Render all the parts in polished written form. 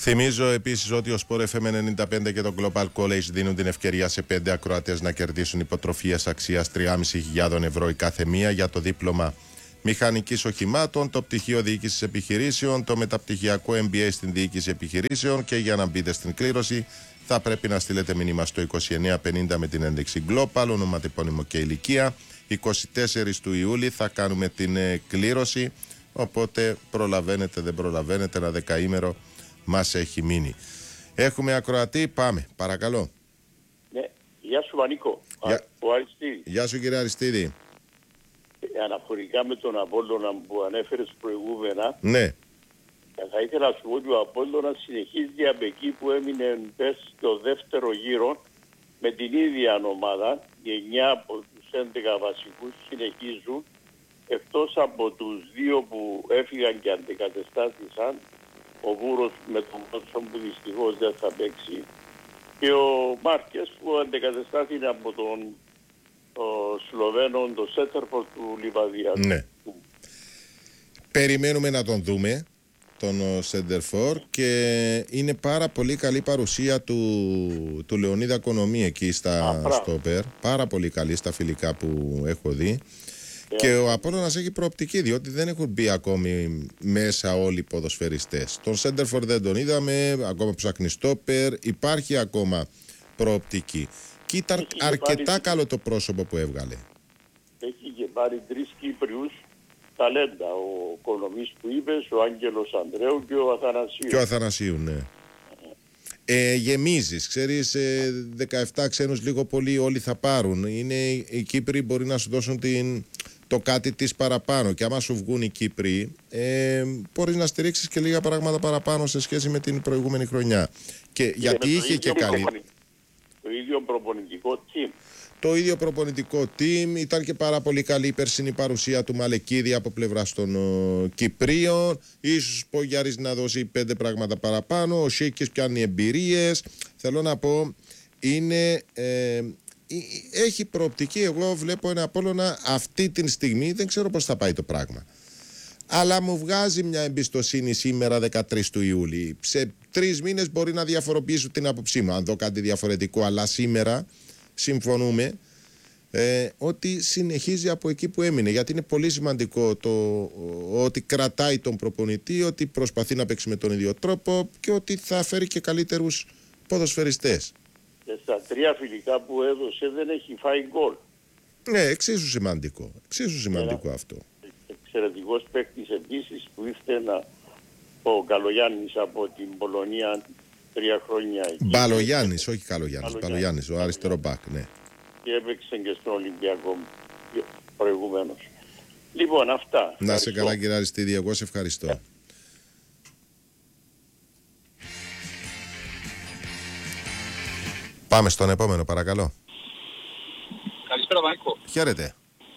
Θυμίζω επίσης ότι ο Sport FM 95 και το Global College δίνουν την ευκαιρία σε 5 ακροατές να κερδίσουν υποτροφίες αξίας 3.500 ευρώ η κάθε μία για το δίπλωμα μηχανικής οχημάτων, το πτυχίο διοίκησης επιχειρήσεων, το μεταπτυχιακό MBA στην διοίκηση επιχειρήσεων. Και για να μπείτε στην κλήρωση θα πρέπει να στείλετε μήνυμα στο 2950 με την ένδειξη Global, όνομα, τεπώνυμο και ηλικία. 24 του Ιούλη θα κάνουμε την κλήρωση, οπότε προλαβαίνετε, δεν προλαβαίνετε, ένα δεκαήμερο μας έχει μείνει. Έχουμε ακροατή, πάμε, παρακαλώ. Ναι, γεια σου Βανίκο, ο Αριστίδης. Γεια σου κύριε Αριστίδη. Αναφορικά με τον Απόλλωνα που ανέφερες προηγούμενα, Ναι. θα ήθελα να σου πω ότι ο Απόλλωνας συνεχίζει από εκεί που έμεινε στο δεύτερο γύρο με την ίδια ομάδα. Οι 9 από τους 11 βασικούς συνεχίζουν, εκτός από τους 2 που έφυγαν και αντικατεστάθησαν, ο Βούρος με τον Μότσον που δυστυχώς δεν θα παίξει και ο Μάρκες που αντικατεστάθηκε από τον Σλοβαίνο, τον Σέτερφορ του Λιβαδία. Ναι. Περιμένουμε να τον δούμε, τον Σέντερφορ, και είναι πάρα πολύ καλή παρουσία του Λεωνίδα Κονομή εκεί στο ΠΕΡ. Πάρα πολύ καλή στα φιλικά που έχω δει. Και ο Απόλλωνας έχει προοπτική, διότι δεν έχουν μπει ακόμη μέσα όλοι οι ποδοσφαιριστές. Τον Σέντερφορ δεν τον είδαμε, ακόμα ψάχνει στόπερ, υπάρχει ακόμα προοπτική. Και ήταν αρκετά καλό το πρόσωπο που έβγαλε. Έχει και πάρει 3 Κύπριους ταλέντα. Ο Κονομής που είπες, ο Άγγελος Ανδρέου και ο Αθανασίου. Και ο Αθανασίου, ναι. Γεμίζεις, ξέρεις, 17 ξένους λίγο πολύ όλοι θα πάρουν. Οι Κύπροι μπορεί να σου δώσουν το κάτι της παραπάνω, και άμα σου βγουν οι Κύπροι μπορείς να στηρίξεις και λίγα πράγματα παραπάνω σε σχέση με την προηγούμενη χρονιά. Και γιατί είχε και καλή... Το ίδιο προπονητικό team. Το ίδιο προπονητικό team, ήταν και πάρα πολύ καλή η περσινή παρουσία του Μαλεκίδη από πλευράς των Κυπρίων. Ίσως ο Γιάρης να δώσει 5 πράγματα παραπάνω, ο Σίκης πιάνει εμπειρίες. Θέλω να πω, έχει προοπτική. Εγώ βλέπω ένα Απόλλωνα αυτή τη στιγμή, δεν ξέρω πώς θα πάει το πράγμα, αλλά μου βγάζει μια εμπιστοσύνη σήμερα 13 του Ιούλη. Σε 3 μήνες μπορεί να διαφοροποιήσω την άποψή μου, αν δω κάτι διαφορετικό, αλλά σήμερα συμφωνούμε ότι συνεχίζει από εκεί που έμεινε, γιατί είναι πολύ σημαντικό ότι κρατάει τον προπονητή, ότι προσπαθεί να παίξει με τον ίδιο τρόπο και ότι θα φέρει και καλύτερους ποδοσφαιριστές. Και στα 3 φιλικά που έδωσε δεν έχει φάει γκολ. Ναι, εξίσου σημαντικό. Εξίσου σημαντικό αυτό. Εξαιρετικός παίκτης επίσης που ήρθε ο Καλογιάννης από την Πολωνία 3 χρόνια εκεί. Μπαλογιάννης, όχι Καλογιάννης. Μπαλογιάννης, ο αριστερό μπακ, ναι. Και έπαιξε και στον Ολυμπιακό προηγουμένως. Λοιπόν, αυτά. Να σε καλά κύριε Αριστίδη, εγώ σε ευχαριστώ. Πάμε στον επόμενο, παρακαλώ. Καλησπέρα, Βανίκο. Χαίρετε.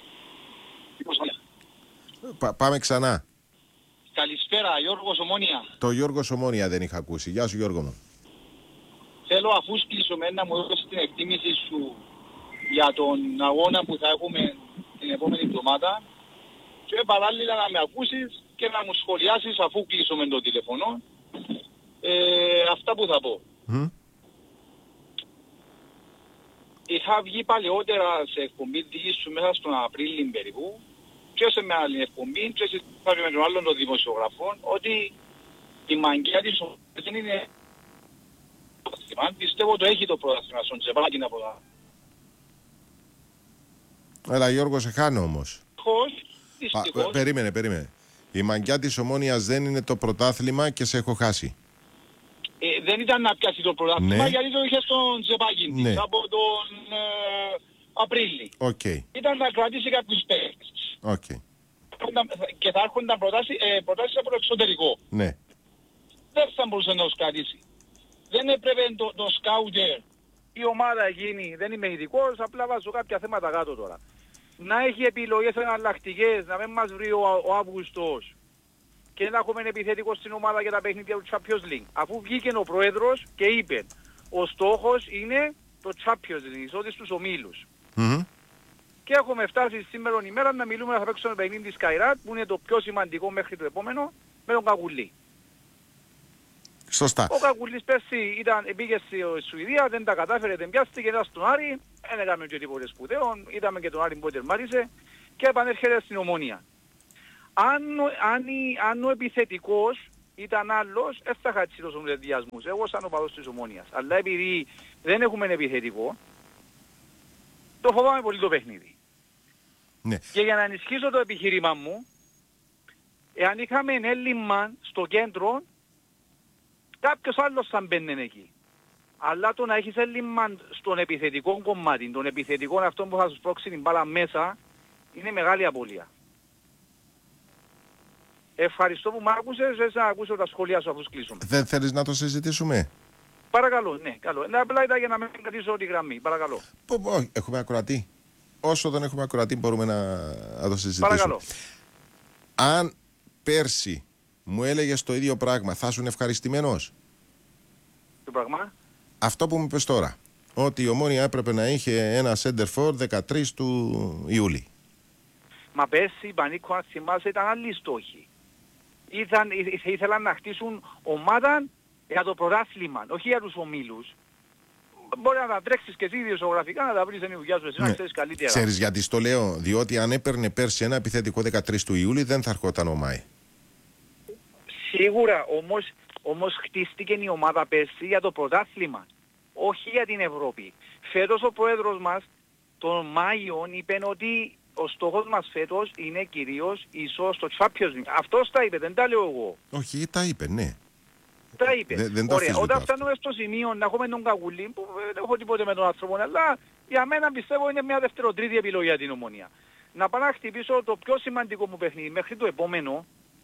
Πάμε ξανά. Καλησπέρα, Γιώργος Ομόνια. Το Γιώργος Ομόνια δεν είχα ακούσει. Γεια σου Γιώργο μου. Θέλω, αφού κλεισωμένα να μου έδωσε την εκτίμηση σου για τον αγώνα που θα έχουμε την επόμενη εβδομάδα, και παράλληλα να με ακούσεις και να μου σχολιάσεις, αφού κλείσουμε το τηλεφωνό, αυτά που θα πω. Είχα βγει παλαιότερα σε εκπομπή δική σου μέσα στον Απρίλιο περίπου, και σε μια άλλη εκπομπή, και σε με τον άλλον των δημοσιογραφών, ότι η μαγκιά της δεν είναι πρωτάθλημα. Πιστεύω το έχει το πρωτάθλημα στον Τσεπάκη να πω. Έλα Γιώργο, σε χάνω όμως. Δυστυχώς. Περίμενε. Η μαγκιά της Ομόνιας δεν είναι το πρωτάθλημα και σε έχω χάσει. Δεν ήταν να πιάσει το πρωτάθλημα, ναι, γιατί το είχε στον Τσεπάκη ναι, από τον Απρίλη. Okay. Ήταν να κρατήσει κάποιους παίκτες. Okay. Και θα έρχονταν προτάσεις από το εξωτερικό. Ναι. Δεν θα μπορούσε να τους κρατήσει. Δεν έπρεπε το σκάουτερ, η ομάδα εκείνη, δεν είμαι ειδικός, απλά βάζω κάποια θέματα κάτω τώρα, να έχει επιλογές εναλλακτικές, να μην μας βρει ο Αύγουστος και να έχουμε επιθετικό στην ομάδα για τα παιχνίδια του Champions League. Αφού βγήκε ο πρόεδρος και είπε, ο στόχος είναι το Champions League, εισόδηση στους ομίλους. Και έχουμε φτάσει σήμερα ημέρα να μιλούμε να θα παίξουμε το παιχνίδι της Καϊράτ, που είναι το πιο σημαντικό μέχρι το επόμενο, με τον Καγουλή. Σωστά. Ο Κακουλής πέρσι πήγε στη Σουηδία, δεν τα κατάφερε, δεν πιάστηκε, ήταν στον Άρη, δεν έκαμε και τίποτε σπουδαίο, είδαμε και τον Άρη που τερμάρισε και επανέρχεται στην Ομόνια. Αν ο επιθετικός ήταν άλλος, δεν θα είχα τόσο ενδιασμούς, εγώ σαν οπαδός της Ομόνιας. Αλλά επειδή δεν έχουμε επιθετικό, το φοβάμαι πολύ το παιχνίδι. Ναι. Και για να ενισχύσω το επιχείρημα μου, εάν είχαμε έλλειμμα στο κέντρο, κάποιος άλλος θα μπαίνει εκεί. Αλλά το να έχεις έλλειμμα στον επιθετικό κομμάτι, τον επιθετικό αυτό που θα σου πρόξει την μπάλα μέσα, είναι μεγάλη απώλεια. Ευχαριστώ που μ' άκουσες, να ακούσω τα σχόλια σου αφού κλείσουμε. Δεν θέλεις να το συζητήσουμε? Παρακαλώ, ναι, καλό. Απλά ήταν για να μην κρατήσω τη γραμμή, παρακαλώ. Όχι, έχουμε ακροατή. Όσο δεν έχουμε ακροατή μπορούμε να το συζητήσουμε. Παρακαλώ. Αν πέρσι μου έλεγες το ίδιο πράγμα, θα ήσουν ευχαριστημένος? Το πράγμα. Αυτό που μου είπες τώρα, ότι η Ομόνια έπρεπε να είχε ένα center for 13 του Ιούλη. Μα πέρσι, Πανίκο, αν θυμάσαι, ήταν άλλοι στόχοι. Ήθελαν να χτίσουν ομάδα για το πρωτάθλημα, όχι για τους ομίλους. Μπορεί να τα τρέξεις και εσύ ιδιοσιογραφικά, να τα βρεις εν δουλειά σου, εσύ να ξέρεις καλύτερα. Ξέρεις γιατί στο λέω? Διότι αν έπαιρνε πέρσι ένα επιθετικό 13 του Ιούλη, δεν θα ερχόταν ο Μάη. Σίγουρα, όμως χτίστηκε η ομάδα πέρσι για το πρωτάθλημα, όχι για την Ευρώπη. Φέτος ο πρόεδρος μας, τον Μάιο, είπε ότι ο στόχος μας φέτος είναι κυρίως ίσως στο Champions League. Αυτός τα είπε, δεν τα λέω εγώ. Όχι, τα είπε, ναι. Τα είπε. Δεν το Ωραία, όταν αυτό. φτάνουμε στο σημείο να έχουμε τον Κακουλή, που δεν έχω τίποτε με τον άνθρωπο, αλλά για μένα πιστεύω είναι μια δευτεροτρίτη επιλογή για την Ομόνια. Να πάω να χτυπήσω το πιο σημαντικό μου παιχνίδι μέχρι το επόμενο.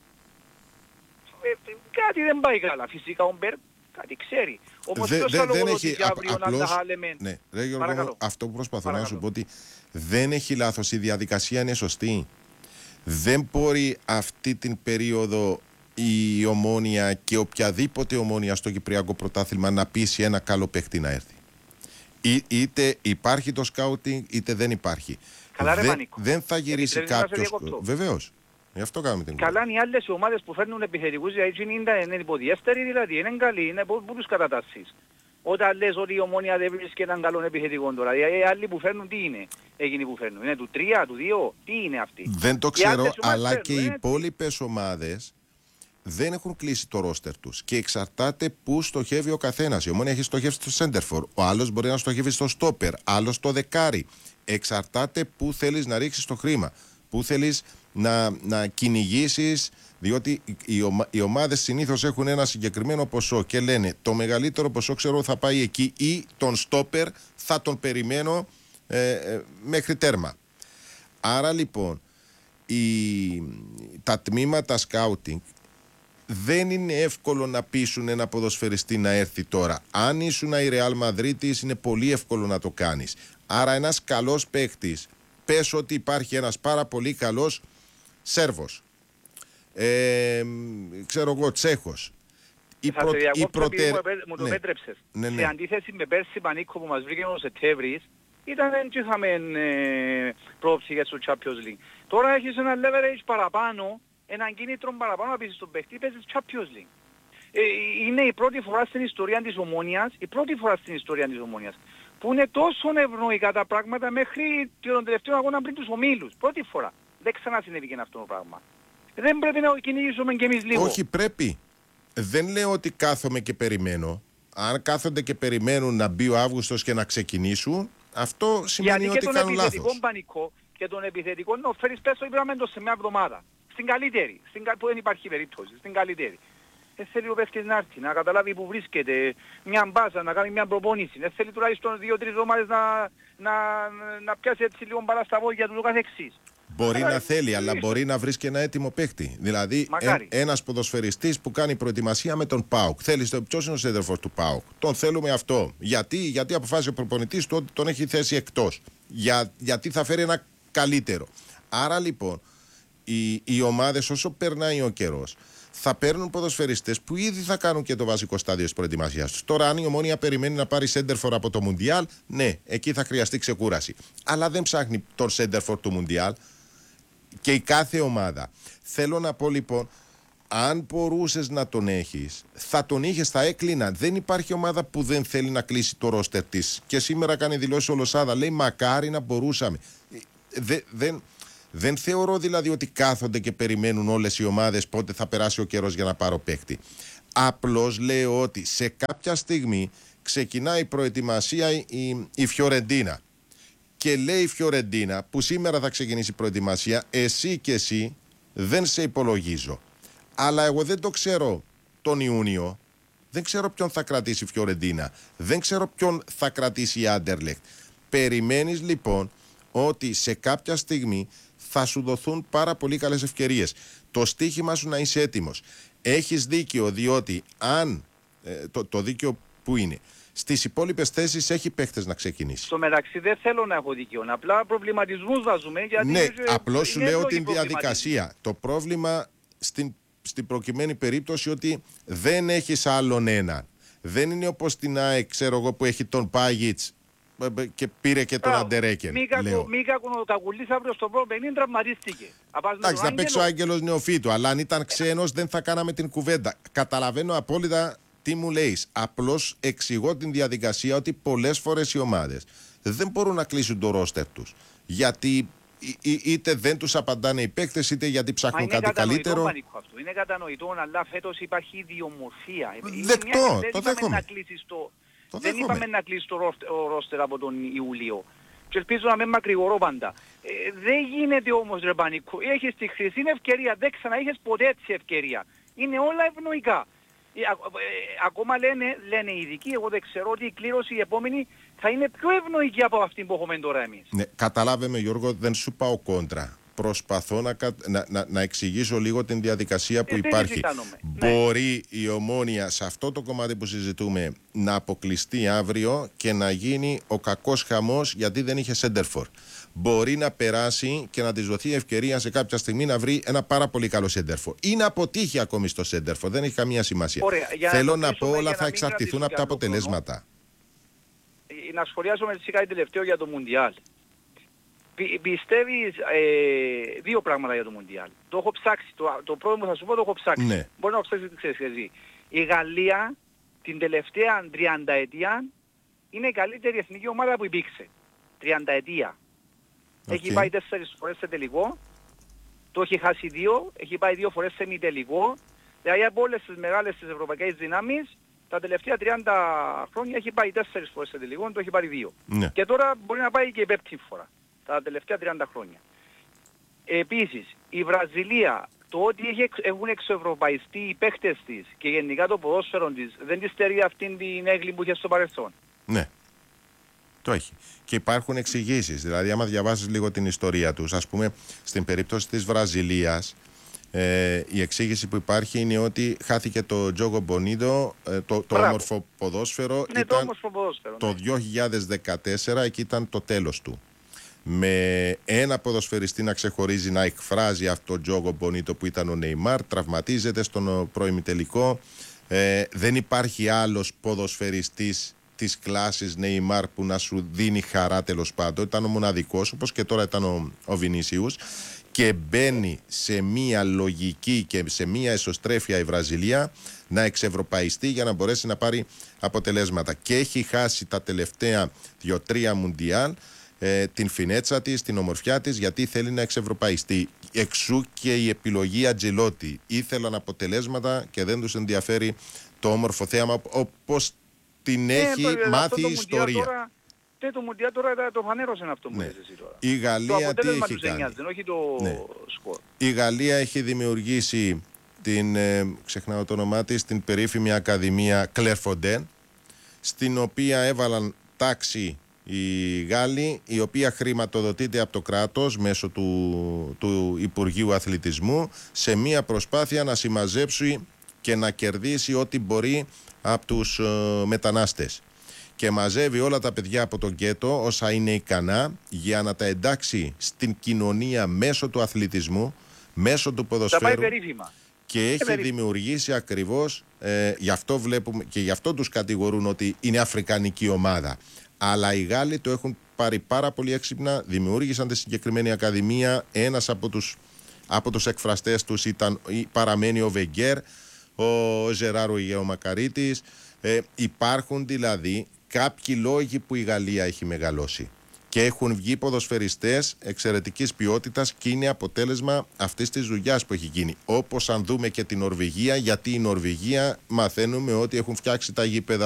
Κάτι δεν πάει καλά. Φυσικά ο Μπέρ κάτι ξέρει. Όμως ποιος θα λογοδοτήσει αύριο να τα λέμε. Ναι, ρε Γιώργο, αυτό που προσπαθώ να σου πω ότι δεν έχει λάθος, η διαδικασία είναι σωστή. Δεν μπορεί αυτή την περίοδο η Ομόνια και οποιαδήποτε Ομόνια στο Κυπριακό Πρωτάθλημα να πείσει ένα καλό παίχτη να έρθει. Είτε υπάρχει το σκάουτινγκ είτε δεν υπάρχει. Καλά, δεν θα γυρίσει κάποιος. Βεβαίως. Γι' αυτό κάνουμε την καλά είναι οι άλλες ομάδες που φέρνουν επιθετικούς, δηλαδή είναι υποδιέστεροι, δηλαδή είναι καλοί, είναι που τους κατατάσσεις. Όταν λες ότι η Ομόνια δεν βρίσκει έναν καλό επιθετικό τώρα, οι άλλοι που φέρνουν τι είναι, εκείνοι που φέρνουν, είναι του 3, του 2, τι είναι αυτοί? Δεν το ξέρω, αλλά και οι υπόλοιπες ομάδες δεν έχουν κλείσει το ρόστερ τους και εξαρτάται πού στοχεύει ο καθένας. Η Ομόνια έχει στοχεύσει στο center for, ο άλλος μπορεί να στοχεύει στο stopper, άλλος στο δεκάρι. Εξαρτάται πού θέλεις να ρίξεις το χρήμα, πού θέλεις να κυνηγήσεις, διότι οι ομάδες συνήθως έχουν ένα συγκεκριμένο ποσό και λένε το μεγαλύτερο ποσό ξέρω θα πάει εκεί ή τον στόπερ θα τον περιμένω μέχρι τέρμα. Άρα λοιπόν τα τμήματα σκάουτινγκ δεν είναι εύκολο να πείσουν ένα ποδοσφαιριστή να έρθει τώρα. Αν ήσουν η Ρεάλ Μαδρίτης είναι πολύ εύκολο να το κάνεις. Άρα ένας καλός παίκτης, πες ότι υπάρχει ένας πάρα πολύ καλός Σέρβος, ξέρω εγώ Τσέχος. Μου το πέτρεψες. Σε αντίθεση με πέρσι Πανίκο που μας βρήκε ο Σεπτέμβρης, δεν είχαμε πρόψη για το Champions League. Τώρα έχεις ένα leverage παραπάνω, έναν κίνητρο παραπάνω να πείσεις τον παίχτη, παίζεις Champions League. Είναι η πρώτη φορά στην ιστορία της Ομόνιας, που είναι τόσο ευνοϊκά τα πράγματα μέχρι τον τελευταίο αγώνα πριν τους ομίλους. Πρώτη φορά. Δεν ξανασυνέβηκε αυτό το πράγμα. Δεν πρέπει να κυνηγήσουμε κι εμείς λίγο? Όχι, πρέπει. Δεν λέω ότι κάθομαι και περιμένω. Αν κάθονται και περιμένουν να μπει ο Αύγουστος και να ξεκινήσουν, αυτό σημαίνει ότι κάνουν λάθος. Γιατί και τον επιθετικό Πανικό και τον επιθετικό να φέρεις πέσω υπράμεντος σε μια εβδομάδα. Στην καλύτερη, που δεν υπάρχει περίπτωση, στην καλύτερη. Θέλει ο παίχτης να έρθει, να καταλάβει που βρίσκεται, μια μπάζα, να κάνει μια προπόνηση. Θέλει τουλάχιστον 2-3 εβδομάδες να πιάσει έτσι λίγο μπάλα στα βόδια του καθεξής. Μπορεί να θέλει, αλλά μπορεί να βρει και ένα έτοιμο παίχτη. Δηλαδή, ένας ποδοσφαιριστής που κάνει προετοιμασία με τον ΠΑΟΚ. Ποιος είναι ο σέντερφορ του ΠΑΟΚ? Τον θέλουμε αυτό. Γιατί αποφάσισε ο προπονητής του ότι τον έχει θέσει εκτός. Γιατί θα φέρει ένα καλύτερο. Άρα λοιπόν, οι ομάδες όσο περνάει ο καιρός, θα παίρνουν ποδοσφαιριστές που ήδη θα κάνουν και το βασικό στάδιο της προετοιμασίας τους. Τώρα, αν η Ομόνια περιμένει να πάρει σέντερφορ από το Μουντιάλ, ναι, εκεί θα χρειαστεί ξεκούραση. Αλλά δεν ψάχνει τον σέντερφορ του Μουντιάλ και η κάθε ομάδα. Θέλω να πω λοιπόν, αν μπορούσες να τον έχεις, θα τον είχες, θα έκλεινα. Δεν υπάρχει ομάδα που δεν θέλει να κλείσει το ρόστερ της. Και σήμερα κάνει δηλώσεις ο Λοσάδα, λέει μακάρι να μπορούσαμε. Δεν θεωρώ δηλαδή ότι κάθονται και περιμένουν όλες οι ομάδες πότε θα περάσει ο καιρός για να πάρω παίκτη. Απλώς λέω ότι σε κάποια στιγμή ξεκινάει η προετοιμασία η Φιωρεντίνα. Και λέει η Φιωρεντίνα που σήμερα θα ξεκινήσει η προετοιμασία, εσύ και εσύ δεν σε υπολογίζω. Αλλά εγώ δεν το ξέρω τον Ιούνιο. Δεν ξέρω ποιον θα κρατήσει η Φιωρεντίνα. Δεν ξέρω ποιον θα κρατήσει η Άντερλεχτ. Περιμένεις λοιπόν ότι σε κάποια στιγμή θα σου δοθούν πάρα πολύ καλές ευκαιρίες. Το στίχημα σου να είσαι έτοιμος. Έχεις δίκιο, διότι αν το δίκιο που είναι, στις υπόλοιπες θέσεις έχει παίχτες να ξεκινήσει. Στο μεταξύ δεν θέλω να έχω δίκιο. Απλά προβληματισμούς βάζουμε. Γιατί ναι, απλώς σου λέω την διαδικασία. Το πρόβλημα στην προκειμένη περίπτωση ότι δεν έχεις άλλον έναν. Δεν είναι όπως στην ΑΕΚ, ξέρω εγώ, που έχει τον Πάγιτς και πήρε και τον Αντερέκεν. Μήκα Κακουλής αύριο στο πρώτο 50 τραυματίστηκε. Εντάξει, θα παίξει ο Άγγελος Νεοφύτου, αλλά αν ήταν ξένος δεν θα κάναμε την κουβέντα. Καταλαβαίνω απόλυτα τι μου λέεις. Απλώς εξηγώ την διαδικασία ότι πολλές φορές οι ομάδες δεν μπορούν να κλείσουν το ρόστερ τους. Γιατί είτε δεν τους απαντάνε οι παίκτες, είτε γιατί ψάχνουν κάτι καλύτερο. Είναι κατανοητό, αλλά φέτος υπάρχει ιδιομορφία. Δεκτό, το δέχομαι. Δεν είπαμε να κλείσει το ρόστερ από τον Ιούλιο. Και ελπίζω να μην μακρηγορώ πάντα. Δεν γίνεται όμως ρε Πανίκο. Έχεις τη χρυσή ευκαιρία. Δεν ξαναείχες ποτέ έτσι ευκαιρία. Είναι όλα ευνοϊκά. Ακόμα λένε οι ειδικοί, εγώ δεν ξέρω ότι η κλήρωση η επόμενη θα είναι πιο ευνοϊκή από αυτή που έχουμε τώρα εμείς. Ναι, καταλάβε με Γιώργο, δεν σου πάω κόντρα. Προσπαθώ να εξηγήσω λίγο την διαδικασία που υπάρχει. Μπορεί η Ομόνοια σε αυτό το κομμάτι που συζητούμε να αποκλειστεί αύριο και να γίνει ο κακός χαμός γιατί δεν είχε σέντερφορ. Μπορεί να περάσει και να της δοθεί ευκαιρία σε κάποια στιγμή να βρει ένα πάρα πολύ καλό σέντερφορ. Ή να αποτύχει ακόμη στο σέντερφορ. Δεν έχει καμία σημασία. Ωραία, θέλω να πω όλα θα εξαρτηθούν από τα αποτελέσματα. Να σχολιάσω με κάτι τελευταίο για το Μουντιάλ. Πιστεύεις δύο πράγματα για το Μουντιάλ. Το έχω ψάξει. Το πρώτο που θα σου πω το έχω ψάξει. Ναι. Μπορεί να το ψάξεις τι ξέρεις εσύ. Η Γαλλία την τελευταία 30 ετία είναι η καλύτερη εθνική ομάδα που υπήρξε. 30 ετία. Έχει πάει 4 φορές σε τελικό. Το έχει χάσει 2. Έχει πάει 2 φορές σε μη τελικό. Δηλαδή από όλες τις μεγάλες τις ευρωπαϊκές δυνάμεις τα τελευταία 30 χρόνια έχει πάει 4 φορές σε τελικό. Το έχει πάρει 2. Ναι. Και τώρα μπορεί να πάει και η 5η φορά. Τα τελευταία 30 χρόνια. Επίσης, η Βραζιλία, το ότι έχουν εξευρωπαϊστεί οι παίχτες της και γενικά το ποδόσφαιρο της, δεν της στερεί αυτήν την έγκλη που είχε στο παρελθόν. Ναι, το έχει. Και υπάρχουν εξηγήσεις. Δηλαδή, άμα διαβάσεις λίγο την ιστορία τους, ας πούμε, στην περίπτωση της Βραζιλίας, η εξήγηση που υπάρχει είναι ότι χάθηκε το Τζόγο Μπονίδο, το όμορφο ποδόσφαιρο. Ναι, ήταν το όμορφο ποδόσφαιρο. Το 2014, εκεί ήταν το τέλος του. Με ένα ποδοσφαιριστή να ξεχωρίζει, να εκφράζει αυτό το Τζόγο Μπονίτο που ήταν ο Νεϊμάρ, τραυματίζεται στον προημιτελικό. Δεν υπάρχει άλλος ποδοσφαιριστής της κλάσης Νεϊμάρ που να σου δίνει χαρά, τέλος πάντων. Ήταν ο μοναδικός, όπως και τώρα ήταν ο Βινίσιους. Και μπαίνει σε μία λογική και σε μία εσωστρέφεια η Βραζιλία να εξευρωπαϊστεί για να μπορέσει να πάρει αποτελέσματα. Και έχει χάσει τα τελευταία 2-3 Μουντιάλ την φινέτσα της, την ομορφιά της, γιατί θέλει να εξευρωπαϊστεί. Εξού και η επιλογή Αντζελότη. Ήθελαν αποτελέσματα και δεν τους ενδιαφέρει το όμορφο θέαμα όπως την έχει μάθει η ιστορία. Το Μουντιάλ τώρα το φανέρωσαν αυτό που λες εσύ τώρα. Η Γαλλία τι έχει κάνει. Εννοιάζει, όχι το σκορ. Η Γαλλία έχει δημιουργήσει ξεχνάω το όνομά της, την περίφημη Ακαδημία Κλερφοντέν, στην οποία έβαλαν τάξη οι Γάλλοι, η οποία χρηματοδοτείται από το κράτος μέσω του Υπουργείου Αθλητισμού, σε μια προσπάθεια να συμμαζέψει και να κερδίσει ό,τι μπορεί από τους μετανάστες. Και μαζεύει όλα τα παιδιά από τον γκέτο, όσα είναι ικανά, για να τα εντάξει στην κοινωνία μέσω του αθλητισμού, μέσω του ποδοσφαίρου. Και έχει δημιουργήσει ακριβώς, γι' αυτό βλέπουμε και γι' αυτό τους κατηγορούν ότι είναι αφρικανική ομάδα. Αλλά οι Γάλλοι το έχουν πάρει πάρα πολύ έξυπνα, δημιούργησαν τη συγκεκριμένη ακαδημία. Ένας από τους Από τους εκφραστές τους παραμένει ο Βεγγέρ, ο Ζεράρου Ιγεωμακαρίτης. Υπάρχουν δηλαδή κάποιοι λόγοι που η Γαλλία έχει μεγαλώσει. Και έχουν βγει ποδοσφαιριστές εξαιρετικής ποιότητας και είναι αποτέλεσμα αυτής της δουλειάς που έχει γίνει. Όπως αν δούμε και την Νορβηγία, γιατί η Νορβηγία μαθαίνουμε ότι έχουν φτιάξει τα γήπεδα